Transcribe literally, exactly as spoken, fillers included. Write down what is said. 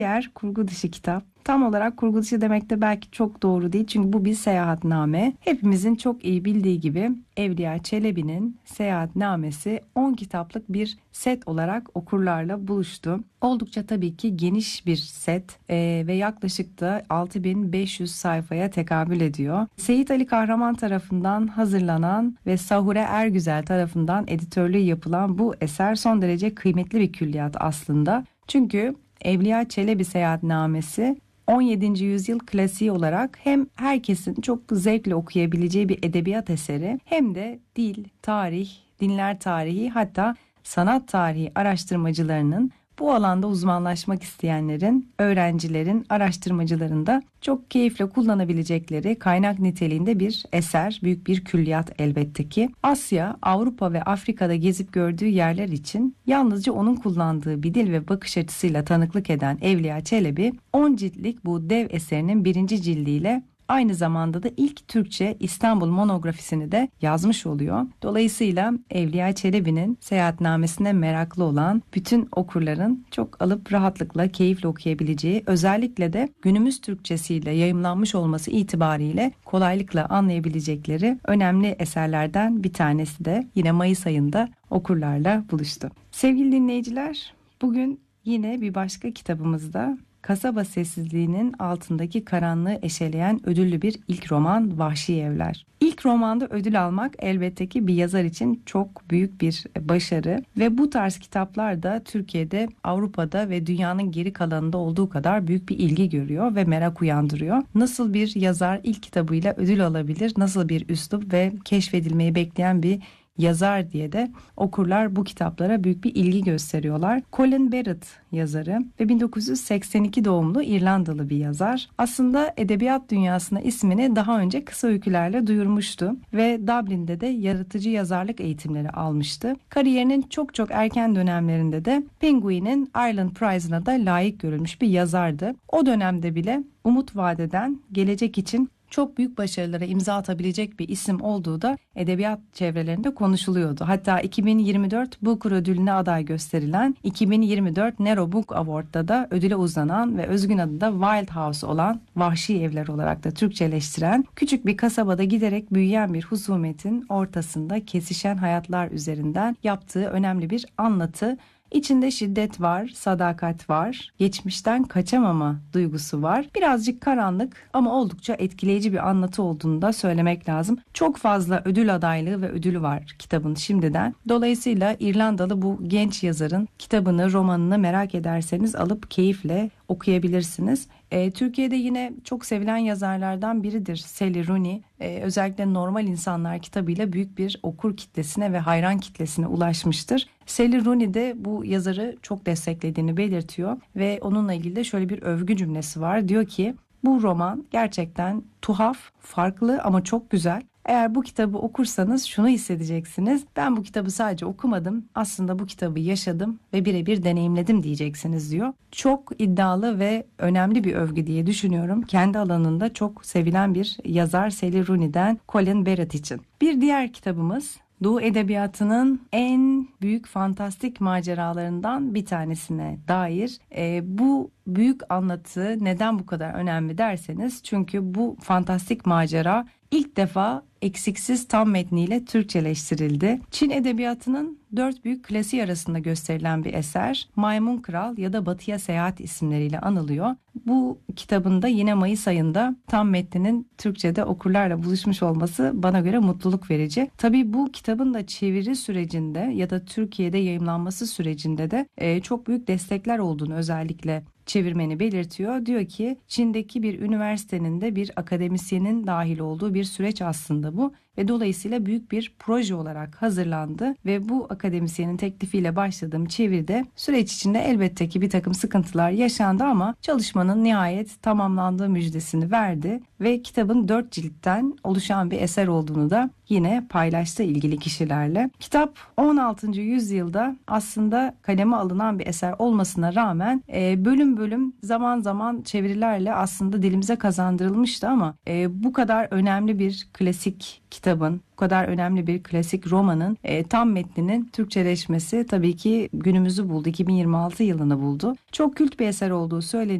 Diğer kurgu dışı kitap. Tam olarak kurgu dışı demek de belki çok doğru değil. Çünkü bu bir seyahatname. Hepimizin çok iyi bildiği gibi Evliya Çelebi'nin Seyahatnamesi on kitaplık bir set olarak okurlarla buluştu. Oldukça tabii ki geniş bir set e, ve yaklaşık da altı bin beş yüz sayfaya tekabül ediyor. Seyit Ali Kahraman tarafından hazırlanan ve Sahure Ergüzel tarafından editörlüğü yapılan bu eser son derece kıymetli bir külliyat aslında. Çünkü Evliya Çelebi Seyahatnamesi on yedinci yüzyıl klasiği olarak hem herkesin çok zevkle okuyabileceği bir edebiyat eseri hem de dil, tarih, dinler tarihi hatta sanat tarihi araştırmacılarının bu alanda uzmanlaşmak isteyenlerin, öğrencilerin, araştırmacıların da çok keyifle kullanabilecekleri kaynak niteliğinde bir eser, büyük bir külliyat elbette ki. Asya, Avrupa ve Afrika'da gezip gördüğü yerler için yalnızca onun kullandığı bir dil ve bakış açısıyla tanıklık eden Evliya Çelebi, on ciltlik bu dev eserinin birinci cildiyle aynı zamanda da ilk Türkçe İstanbul monografisini de yazmış oluyor. Dolayısıyla Evliya Çelebi'nin seyahatnamesine meraklı olan bütün okurların çok alıp rahatlıkla, keyifle okuyabileceği, özellikle de günümüz Türkçesiyle yayımlanmış olması itibariyle kolaylıkla anlayabilecekleri önemli eserlerden bir tanesi de yine Mayıs ayında okurlarla buluştu. Sevgili dinleyiciler, bugün yine bir başka kitabımızda kasaba sessizliğinin altındaki karanlığı eşeleyen ödüllü bir ilk roman Vahşi Evler. İlk romanda ödül almak elbette ki bir yazar için çok büyük bir başarı ve bu tarz kitaplar da Türkiye'de, Avrupa'da ve dünyanın geri kalanında olduğu kadar büyük bir ilgi görüyor ve merak uyandırıyor. Nasıl bir yazar ilk kitabıyla ödül alabilir, nasıl bir üslup ve keşfedilmeyi bekleyen bir yazar diye de okurlar bu kitaplara büyük bir ilgi gösteriyorlar. Colin Barrett yazarı ve bin dokuz yüz seksen iki doğumlu İrlandalı bir yazar. Aslında edebiyat dünyasına ismini daha önce kısa öykülerle duyurmuştu ve Dublin'de de yaratıcı yazarlık eğitimleri almıştı. Kariyerinin çok çok erken dönemlerinde de Penguin'in Ireland Prize'ına da layık görülmüş bir yazardı. O dönemde bile umut vadeden, gelecek için çok büyük başarılara imza atabilecek bir isim olduğu da edebiyat çevrelerinde konuşuluyordu. Hatta iki bin yirmi dört Booker ödülüne aday gösterilen iki bin yirmi dört Nero Book Award'da da ödüle uzanan ve özgün adı da Wild House olan Vahşi Evler olarak da Türkçeleştiren, küçük bir kasabada giderek büyüyen bir husumetin ortasında kesişen hayatlar üzerinden yaptığı önemli bir anlatı. İçinde şiddet var, sadakat var, geçmişten kaçamama duygusu var. Birazcık karanlık ama oldukça etkileyici bir anlatı olduğunu da söylemek lazım. Çok fazla ödül adaylığı ve ödülü var kitabın şimdiden. Dolayısıyla İrlandalı bu genç yazarın kitabını, romanını merak ederseniz alıp keyifle okuyabilirsiniz. E, Türkiye'de yine çok sevilen yazarlardan biridir Sally Rooney. E, özellikle Normal İnsanlar kitabıyla büyük bir okur kitlesine ve hayran kitlesine ulaşmıştır. Sally Rooney de bu yazarı çok desteklediğini belirtiyor ve onunla ilgili de şöyle bir övgü cümlesi var. Diyor ki, bu roman gerçekten tuhaf, farklı ama çok güzel. Eğer bu kitabı okursanız şunu hissedeceksiniz. Ben bu kitabı sadece okumadım. Aslında bu kitabı yaşadım ve birebir deneyimledim diyeceksiniz diyor. Çok iddialı ve önemli bir övgü diye düşünüyorum. Kendi alanında çok sevilen bir yazar Sally Rooney'den Colin Barrett için. Bir diğer kitabımız Doğu Edebiyatı'nın en büyük fantastik maceralarından bir tanesine dair. E, bu büyük anlatı neden bu kadar önemli derseniz, çünkü bu fantastik macera ilk defa eksiksiz tam metniyle Türkçeleştirildi. Çin edebiyatının dört büyük klasiği arasında gösterilen bir eser, Maymun Kral ya da Batıya Seyahat isimleriyle anılıyor. Bu kitabın da yine Mayıs ayında tam metninin Türkçe'de okurlarla buluşmuş olması bana göre mutluluk verici. Tabii bu kitabın da çeviri sürecinde ya da Türkiye'de yayımlanması sürecinde de e, çok büyük destekler olduğunu özellikle çevirmeni belirtiyor. Diyor ki, Çin'deki bir üniversitenin de bir akademisyenin dahil olduğu bir süreç aslında bu ve dolayısıyla büyük bir proje olarak hazırlandı ve bu akademisyenin teklifiyle başladığım çeviride süreç içinde elbette ki bir takım sıkıntılar yaşandı ama çalışmanın nihayet tamamlandığı müjdesini verdi ve kitabın dört ciltten oluşan bir eser olduğunu da yine paylaştı ilgili kişilerle. Kitap on altıncı yüzyılda aslında kaleme alınan bir eser olmasına rağmen e, bölüm bölüm zaman zaman çevirilerle aslında dilimize kazandırılmıştı ama e, bu kadar önemli bir klasik klasik kitabın, bu kadar önemli bir klasik romanın e, tam metninin Türkçeleşmesi tabii ki günümüzü buldu. iki bin yirmi altı yılını buldu. Çok kült bir eser olduğu söyleniyor.